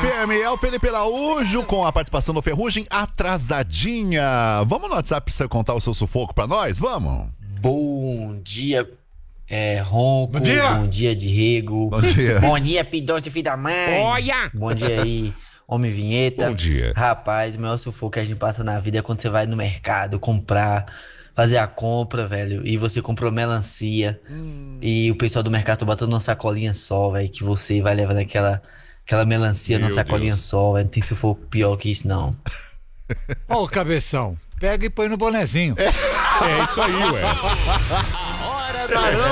FM, é o Felipe Araújo com a participação do Ferrugem atrasadinha. Vamos no WhatsApp pra você contar o seu sufoco pra nós? Vamos? Bom dia, Ronco. Bom dia. Diego. Bom dia. Bom dia, P2 filho da mãe. Olha! Bom dia aí, homem vinheta. Bom dia. Rapaz, o maior sufoco que a gente passa na vida é quando você vai no mercado comprar, fazer a compra, velho, e você comprou melancia e o pessoal do mercado tá botando uma sacolinha só, velho, que você vai levando aquela melancia Meu numa sacolinha Deus. só, velho. Não tem sufoco pior que isso, não. Ó o cabeção. Pega e põe no bonezinho. É isso aí, ué. A hora do